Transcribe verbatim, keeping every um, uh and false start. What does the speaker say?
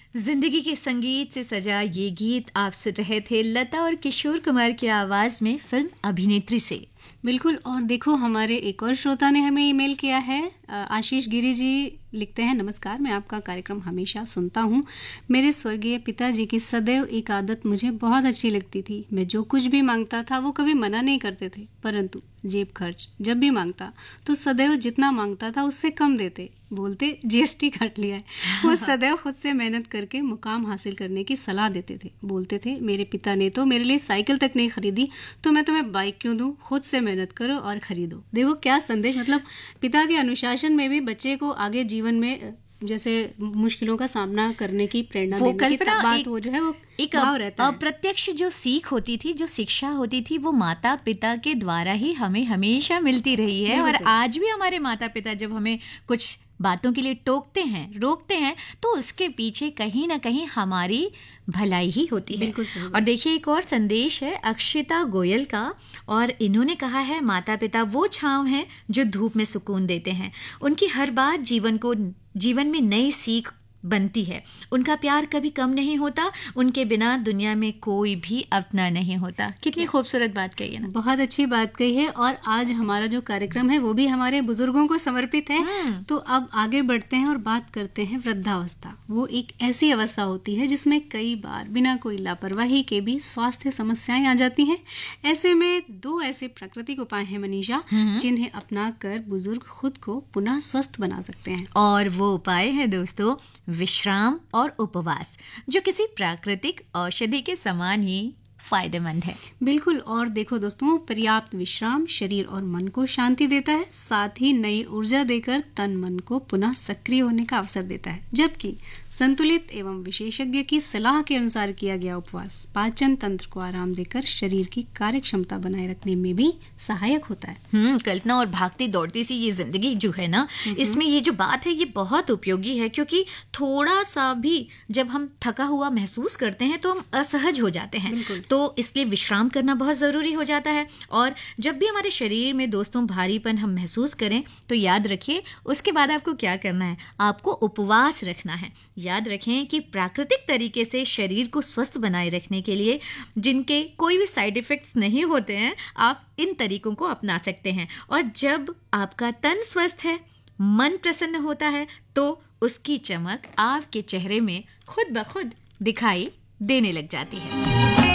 जिंदगी के संगीत से सजा ये गीत आप सुन रहे थे लता और किशोर कुमार की आवाज में फिल्म अभिनेत्री से। बिल्कुल। और देखो, हमारे एक और श्रोता ने हमें ईमेल किया है। आशीष गिरी जी लिखते हैं, नमस्कार, मैं आपका कार्यक्रम हमेशा सुनता हूँ। मेरे स्वर्गीय पिताजी की सदैव एक आदत मुझे बहुत अच्छी लगती थी। मैं जो कुछ भी मांगता था वो कभी मना नहीं करते थे, परंतु जेब खर्च जब भी मांगता तो सदैव जितना मांगता था उससे कम देते। बोलते जीएसटी काट लिया है। वो सदैव खुद से मेहनत करके मुकाम हासिल करने की सलाह देते थे। बोलते थे, मेरे पिता ने तो मेरे लिए साइकिल तक नहीं खरीदी, तो मैं तुम्हें बाइक क्यों दूं? खुद से मेहनत करो और खरीदो। देखो क्या संदेश, मतलब पिता के अनुशासन में भी बच्चे को आगे जीवन में जैसे मुश्किलों का सामना करने की प्रेरणा वो देने की बात, एक, वो जो है वो एक रहता है। अप्रत्यक्ष जो सीख होती थी, जो शिक्षा होती थी, वो माता पिता के द्वारा ही हमें हमेशा मिलती रही है। और आज भी हमारे माता पिता जब हमें कुछ बातों के लिए टोकते हैं, रोकते हैं, तो उसके पीछे कहीं ना कहीं हमारी भलाई ही होती है। बिल्कुल सही। और देखिए, एक और संदेश है अक्षिता गोयल का, और इन्होंने कहा है, माता पिता वो छांव हैं जो धूप में सुकून देते हैं। उनकी हर बात जीवन को जीवन में नई सीख बनती है। उनका प्यार कभी कम नहीं होता। उनके बिना दुनिया में कोई भी अपना नहीं होता। कितनी खूबसूरत बात कही है ना। बहुत अच्छी बात कही है। और आज हमारा जो कार्यक्रम है वो भी हमारे बुजुर्गों को समर्पित है। तो अब आगे बढ़ते हैं और बात करते हैं वृद्धावस्था। वो एक ऐसी अवस्था होती है जिसमें कई बार बिना कोई लापरवाही के भी स्वास्थ्य समस्याएं आ जाती हैं। ऐसे में दो ऐसे प्राकृतिक उपाय हैं मनीषा, जिन्हें अपना कर बुजुर्ग खुद को पुनः स्वस्थ बना सकते हैं। और वो उपाय है दोस्तों विश्राम और उपवास, जो किसी प्राकृतिक औषधि के समान ही फायदेमंद है। बिल्कुल। और देखो दोस्तों, पर्याप्त विश्राम शरीर और मन को शांति देता है, साथ ही नई ऊर्जा देकर तन मन को पुनः सक्रिय होने का अवसर देता है। जबकि संतुलित एवं विशेषज्ञ की सलाह के अनुसार किया गया उपवास पाचन तंत्र को आराम देकर शरीर की कार्य क्षमता बनाए रखने में भी सहायक होता है। हम्म कल्पना, और भागती दौड़ती सी ये जिंदगी जो है ना, इसमें ये जो बात है ये बहुत उपयोगी है, क्योंकि थोड़ा सा भी जब हम थका हुआ महसूस करते हैं तो हम असहज हो जाते हैं। तो इसलिए विश्राम करना बहुत जरूरी हो जाता है। और जब भी हमारे शरीर में दोस्तों भारीपन हम महसूस करें तो याद रखिए, उसके बाद आपको क्या करना है, आपको उपवास रखना है। याद रखें कि प्राकृतिक तरीके से शरीर को स्वस्थ बनाए रखने के लिए, जिनके कोई भी साइड इफेक्ट्स नहीं होते हैं, आप इन तरीकों को अपना सकते हैं। और जब आपका तन स्वस्थ है, मन प्रसन्न होता है, तो उसकी चमक आपके चेहरे में खुद ब खुद दिखाई देने लग जाती है।